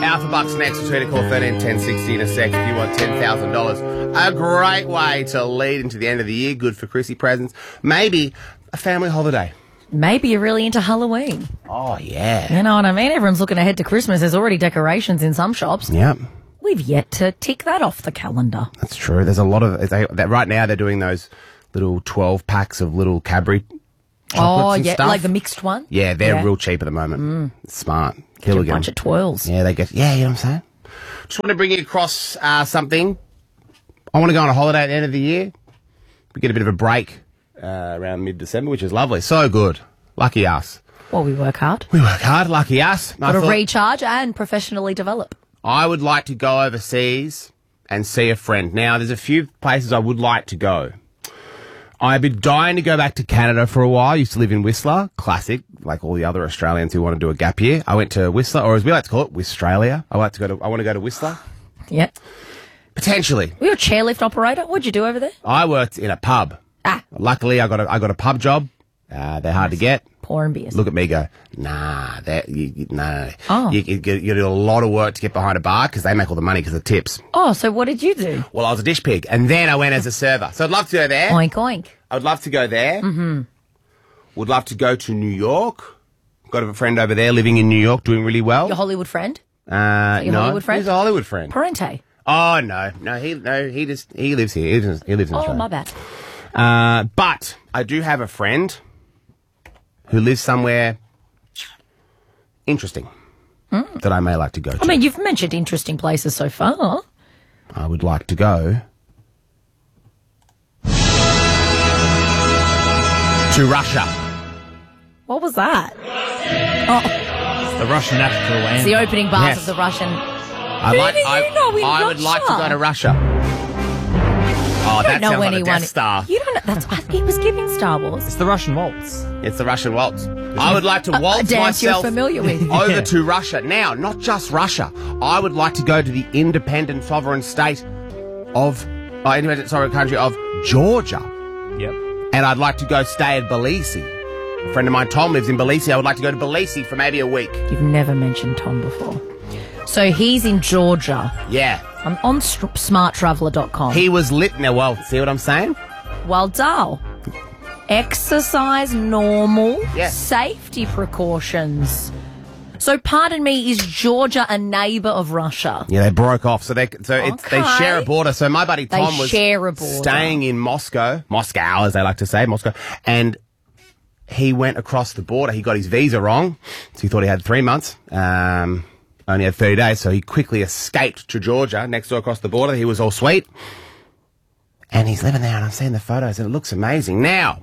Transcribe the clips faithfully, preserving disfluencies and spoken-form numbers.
Alpha Bucks next. We'll try to call thirteen ten sixty in a sec if you want ten thousand dollars. A great way to lead into the end of the year. Good for Chrissy presents. Maybe a family holiday. Maybe you're really into Halloween. Oh, yeah. You know what I mean? Everyone's looking ahead to Christmas. There's already decorations in some shops. Yep. We've yet to tick that off the calendar. That's true. There's a lot of... They, right now they're doing those little twelve packs of little Cadbury chocolates Oh, and yeah, stuff. like the mixed one? Yeah, they're Yeah. real cheap at the moment. Mm. Smart. Get a Killigan. bunch of twirls. Yeah, they get... Yeah, you know what I'm saying? Just want to bring you across uh, something. I want to go on a holiday at the end of the year. We get a bit of a break uh, around mid-December, which is lovely. So good. Lucky us. Well, we work hard. We work hard. Lucky us. Got to recharge and professionally develop. I would like to go overseas and see a friend. Now, there's a few places I would like to go. I've been dying to go back to Canada for a while. I used to live in Whistler. Classic, like all the other Australians who want to do a gap year. I went to Whistler, or as we like to call it, Wistralia. I like to go to. I want to go to Whistler. Yeah. Potentially. Were you a chairlift operator? What'd you do over there? I worked in a pub. Ah. Luckily, I got a, I got a pub job. Uh, they're hard to get. Pouring beers. Look at me go, nah, that, you, you, no. Oh. You, you, you do a lot of work to get behind a bar because they make all the money because of tips. Oh, so what did you do? Well, I was a dish pig, and then I went as a server. So I'd love to go there. Oink, oink. I would love to go there. Mm-hmm. Would love to go to New York. Got a friend over there living in New York doing really well. Your Hollywood friend? Uh, your no, Hollywood friend? He's a Hollywood friend. Parente? Oh, no. No, he no he just, he lives here. He lives, he lives in Oh, Australia. my bad. Uh, but I do have a friend who lives somewhere interesting mm. that I may like to go to. I mean, you've mentioned interesting places so far. I would like to go to Russia. What was that? Oh, The Russian national anthem. it's the opening bars Yes. of the Russian... I Who like. do you I, know in I would like to Russia? go to Russia. Oh, I that don't know sounds like a anyone. Death Star. You don't know. That's, I, he was giving Star Wars. It's the Russian waltz. It's the Russian waltz. I would like to A- a waltz dance you're myself familiar with. over Yeah. to Russia. Now, not just Russia. I would like to go to the independent sovereign state of, uh, independent sovereign country of Georgia. Yep. And I'd like to go stay at Tbilisi. A friend of mine, Tom, lives in Tbilisi. I would like to go to Tbilisi for maybe a week. You've never mentioned Tom before. So he's in Georgia. Yeah. I'm on smart traveller dot com. He was lit. Now, well, see what I'm saying? Well, Dal, exercise normal, Yeah. safety precautions. So, pardon me, is Georgia a neighbour of Russia? Yeah, they broke off. So they so it's, they Okay. share a border. So my buddy They Tom was share a border. staying in Moscow, Moscow as they like to say, Moscow, and he went across the border. He got his visa wrong, so he thought he had three months. Um, only had thirty days, so he quickly escaped to Georgia, next door across the border. He was all sweet, and he's living there. And I'm seeing the photos, and it looks amazing. Now,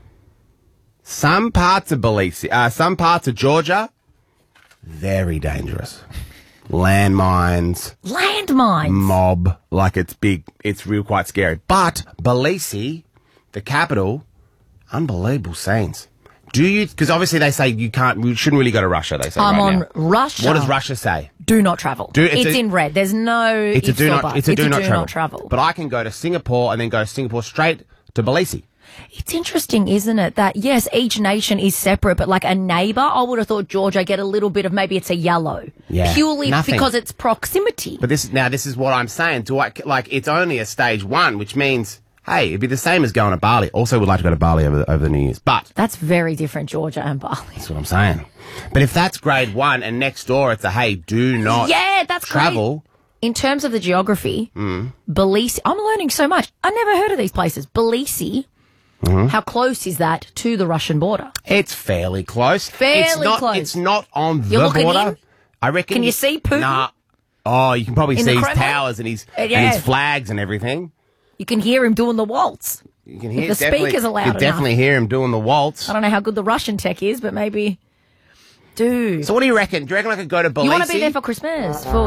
some parts of Tbilisi, uh, some parts of Georgia, very dangerous. Landmines, Landmines. mob, like it's big, it's real quite scary. But Tbilisi, the capital, unbelievable scenes. Do you, because obviously they say you can't, we shouldn't really go to Russia, they say I'm right on now. Russia. What does Russia say? Do not travel. Do- it's it's a- in red. There's no It's a ifs do or not, buts. it's a do, not, travel. travel. But I can go to Singapore and then go Singapore straight to Tbilisi. It's interesting, isn't it, that yes, each nation is separate, but like a neighbour, I would have thought Georgia get a little bit of maybe it's a yellow. Yeah, Purely nothing. because it's proximity. But this, now this is what I'm saying. Do I, like, it's only a stage one, which means, hey, it'd be the same as going to Bali. Also would like to go to Bali over the, over the New Year's. But That's very different, Georgia and Bali. that's what I'm saying. But if that's grade one and next door it's a, hey, do not Yeah, that's travel. great. In terms of the geography, Mm. Tbilisi, I'm learning so much. I never heard of these places. Tbilisi, Mm-hmm. how close is that to the Russian border? It's fairly close. Fairly it's not, close. It's not on You're the looking border. in? I reckon. Can you see Putin? Nah. Oh, you can probably In see the his Kremlin? towers and his Uh, and yeah. his flags and everything. You can hear him doing the waltz. You can hear the definitely- speakers are loud You enough. definitely hear him doing the waltz. I don't know how good the Russian tech is, but maybe. Dude. So what do you reckon? Do you reckon I could go to Tbilisi? You want to be there for Christmas? For.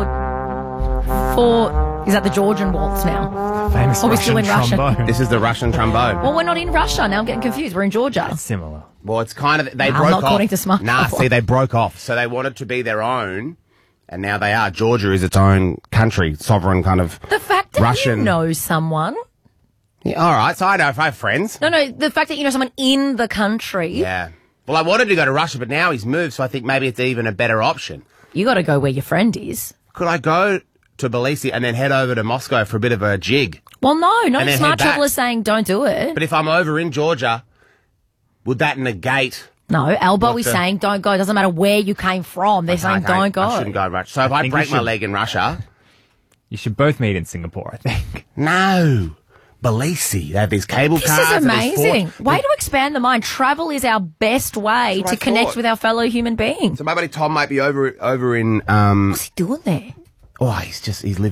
For. Is that the Georgian waltz now? Famous Or we still Russian in Russia? trombone. This is the Russian trombone. Well, we're not in Russia now. I'm getting confused. We're in Georgia. Similar. Well, it's kind of they Nah, broke not off. according to Smart Nah, Travel. see, they broke off, so they wanted to be their own, and now they are. Georgia is its own country, sovereign kind of. The fact that Russian- you know someone. Yeah, all right, so I know if I have friends. No, no, the fact that you know someone in the country. Yeah. Well, I wanted to go to Russia, but now he's moved, so I think maybe it's even a better option. You got to go where your friend is. could I go to Tbilisi and then head over to Moscow for a bit of a jig? Well, no, no And then smart head back. traveller saying don't do it. But if I'm over in Georgia, would that negate? No, Elbow What is the- saying don't go. It doesn't matter where you came from. They're saying Okay, don't go. I shouldn't go to Russia. So if I, think you break my should. leg in Russia, You should both meet in Singapore, I think. no. Tbilisi. They have these cable This cars. is and these amazing. forts. Way to expand the mind. Travel is our best way That's what to I connect thought. with our fellow human beings. So my buddy Tom might be over over in um What's he doing there? oh he's just he's living